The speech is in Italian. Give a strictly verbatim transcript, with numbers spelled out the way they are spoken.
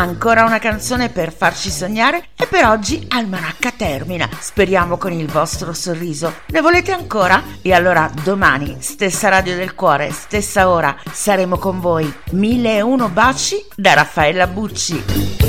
ancora una canzone per farci sognare e per oggi Almanacca termina, speriamo con il vostro sorriso. Ne volete ancora? E allora domani, stessa radio del cuore, stessa ora, saremo con voi. Mille e uno baci da Raffaella Bucci.